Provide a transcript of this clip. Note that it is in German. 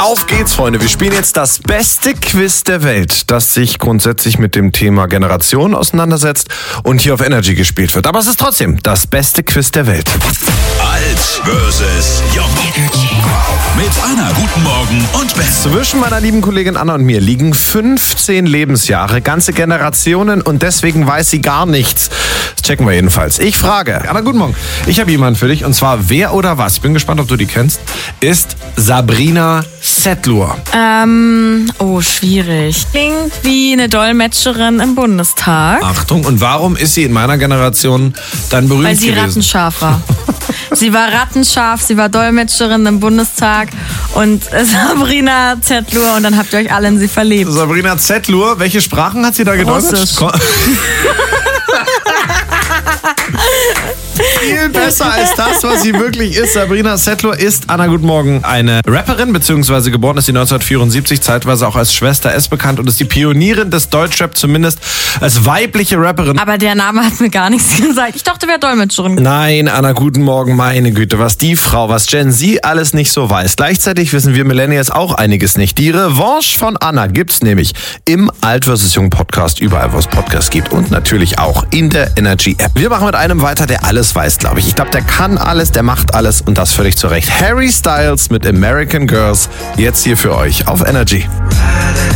Auf geht's, Freunde. Wir spielen jetzt das beste Quiz der Welt, das sich grundsätzlich mit dem Thema Generation auseinandersetzt und hier auf Energy gespielt wird. Aber es ist trotzdem das beste Quiz der Welt. Alt versus Jung. Mit Anna, guten Morgen und Ben. Zwischen meiner lieben Kollegin Anna und mir liegen 15 Lebensjahre, ganze Generationen und deswegen weiß sie gar nichts. Das checken wir jedenfalls. Ich frage, Anna, guten Morgen. Ich habe jemanden für dich und zwar wer oder was, ich bin gespannt, ob du die kennst, ist Sabrina Setlur. Schwierig. Klingt wie eine Dolmetscherin im Bundestag. Achtung, und warum ist sie in meiner Generation dann berühmt Weil sie gewesen? rattenscharf war. Sie war rattenscharf, sie war Dolmetscherin im Bundestag und Sabrina Setlur und dann habt ihr euch alle in sie verliebt. Sabrina Setlur, welche Sprachen hat sie da gedolmetscht? Russisch. Viel besser als das, was sie wirklich ist. Sabrina Setlur ist, Anna, guten Morgen, eine Rapperin, beziehungsweise geboren ist sie 1974, zeitweise auch als Schwester S bekannt und ist die Pionierin des Deutschrap, zumindest als weibliche Rapperin. Aber der Name hat mir gar nichts gesagt. Ich dachte, wäre Dolmetscherin. Nein, Anna, guten Morgen, meine Güte, was die Frau, was Gen Z alles nicht so weiß. Gleichzeitig wissen wir Millennials auch einiges nicht. Die Revanche von Anna gibt's nämlich im Alt vs. Jung Podcast, überall wo es Podcasts gibt und natürlich auch in der Energy App. Wir machen mit einem weiter, der alles weiß, glaube ich. Ich glaube, der kann alles, der macht alles und das völlig zu Recht. Harry Styles mit American Girls, jetzt hier für euch auf Energy.